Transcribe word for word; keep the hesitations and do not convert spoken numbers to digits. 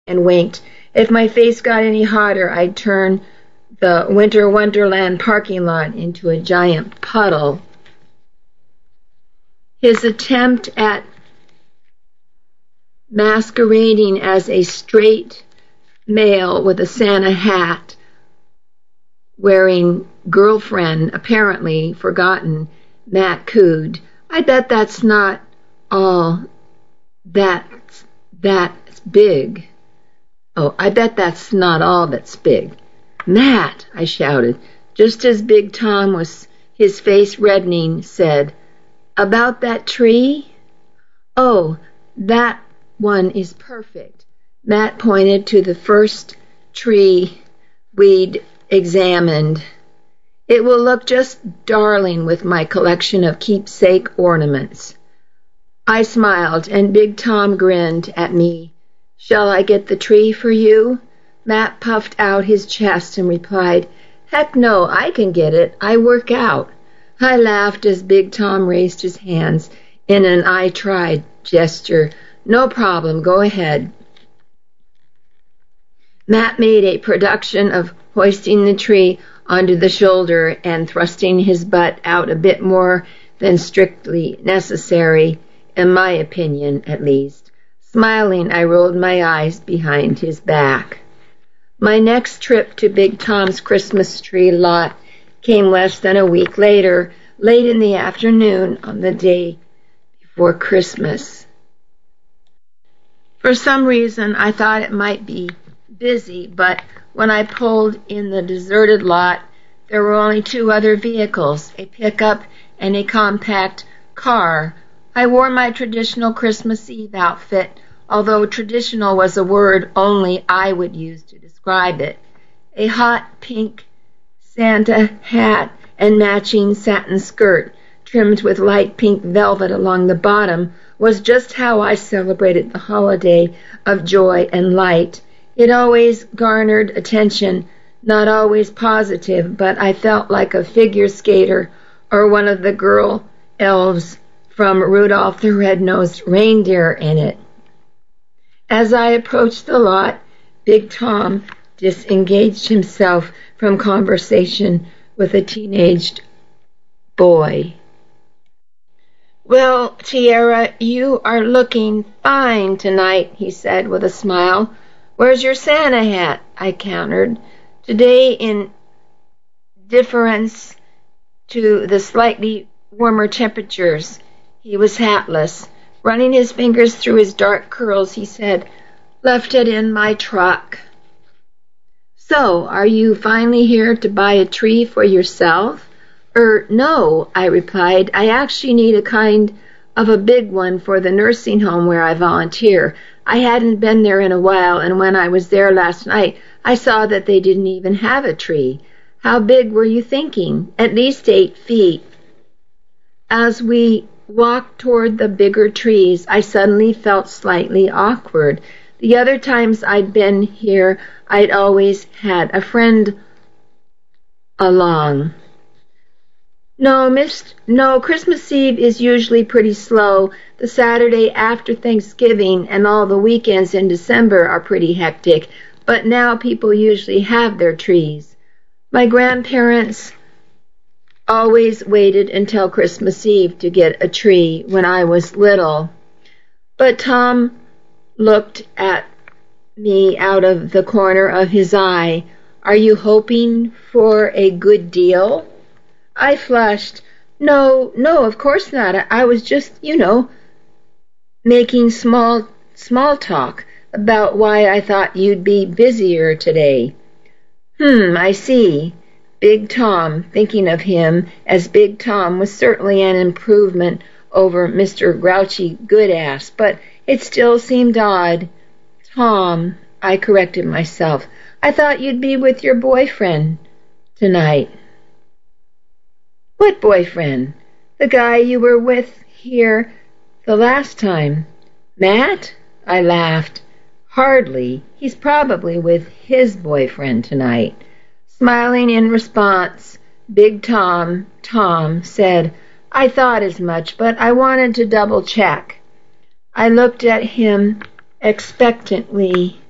and winked. If my face got any hotter, I'd turn the Winter Wonderland parking lot into a giant puddle. His attempt at masquerading as a straight male with a Santa hat, wearing girlfriend, apparently forgotten, Matt cooed. I bet that's not all that's, that's big. Oh, I bet that's not all that's big. Matt, I shouted, just as Big Tom, was his face reddening, said, about that tree? Oh, that one is perfect. Matt pointed to the first tree we'd examined. It will look just darling with my collection of keepsake ornaments. I smiled, and Big Tom grinned at me. Shall I get the tree for you? Matt puffed out his chest and replied, Heck no, I can get it. I work out. I laughed as Big Tom raised his hands in an I tried gesture. No problem, go ahead. Matt made a production of hoisting the tree onto the shoulder and thrusting his butt out a bit more than strictly necessary, in my opinion, at least. Smiling, I rolled my eyes behind his back. My next trip to Big Tom's Christmas tree lot came less than a week later, late in the afternoon on the day before Christmas. For some reason, I thought it might be busy, but when I pulled in the deserted lot, there were only two other vehicles, a pickup and a compact car. I wore my traditional Christmas Eve outfit, although traditional was a word only I would use to describe it. A hot pink Santa hat and matching satin skirt, trimmed with light pink velvet along the bottom, was just how I celebrated the holiday of joy and light. It always garnered attention, not always positive, but I felt like a figure skater or one of the girl elves from Rudolph the Red-Nosed Reindeer in it. As I approached the lot, Big Tom disengaged himself from conversation with a teenaged boy. Well, Tiara, you are looking fine tonight, he said with a smile. Where's your Santa hat? I countered. Today, in deference to the slightly warmer temperatures, he was hatless. Running his fingers through his dark curls, he said, Left it in my truck. So, are you finally here to buy a tree for yourself? Er, no, I replied. I actually need a kind of a big one for the nursing home where I volunteer. I hadn't been there in a while, and when I was there last night, I saw that they didn't even have a tree. How big were you thinking? At least eight feet. As we walked toward the bigger trees, I suddenly felt slightly awkward. The other times I'd been here, I'd always had a friend along. No, Miss, no, Christmas Eve is usually pretty slow. The Saturday after Thanksgiving and all the weekends in December are pretty hectic, but now people usually have their trees. My grandparents always waited until Christmas Eve to get a tree when I was little. But Tom looked at me out of the corner of his eye. Are you hoping for a good deal? I flushed. No, no, of course not. I, I was just, you know, making small, small talk about why I thought you'd be busier today. Hmm, I see. Big Tom, thinking of him as Big Tom, was certainly an improvement over Mister Grouchy Goodass, but it still seemed odd. Tom, I corrected myself, I thought you'd be with your boyfriend tonight. What boyfriend? The guy you were with here the last time. Matt? I laughed. Hardly. He's probably with his boyfriend tonight. Smiling in response, Big Tom, Tom, said, I thought as much, but I wanted to double check. I looked at him expectantly.